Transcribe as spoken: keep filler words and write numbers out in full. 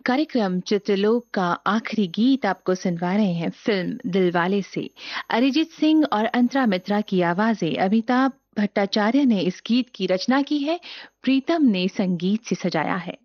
कार्यक्रम चित्रलोक का आखिरी गीत आपको सुनवा रहे हैं फिल्म दिलवाले से। अरिजीत सिंह और अंतरा मित्रा की आवाजें, अमिताभ भट्टाचार्य ने इस गीत की रचना की है, प्रीतम ने संगीत से सजाया है।